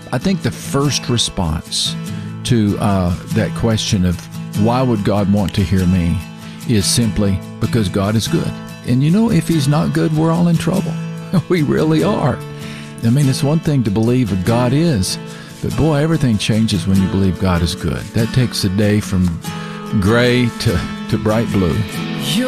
I think the first response to that question of why would God want to hear me is simply because God is good. And you know, if He's not good, we're all in trouble. We really are. I mean, it's one thing to believe that God is, but boy, everything changes when you believe God is good. That takes the day from gray to bright blue.